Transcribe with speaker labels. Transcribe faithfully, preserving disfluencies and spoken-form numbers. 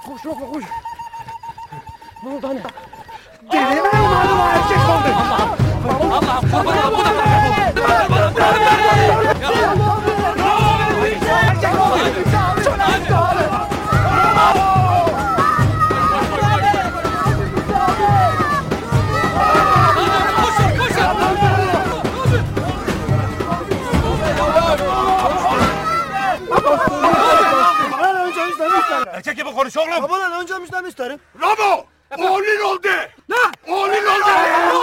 Speaker 1: Koş Ramo koş. Ne oldu anne?
Speaker 2: Deli mi ulan o erkek oldu?
Speaker 1: Allah'ım Allah'ım kurban olayım bu da bırak. Bırak bırak
Speaker 2: Erkek oldu.
Speaker 3: Erkek gibi konuş oğlum.
Speaker 2: Babadan önce müşterimi isterim.
Speaker 3: Ramo! Oğlun oldu.
Speaker 2: Ne?
Speaker 3: Oğlun oldu.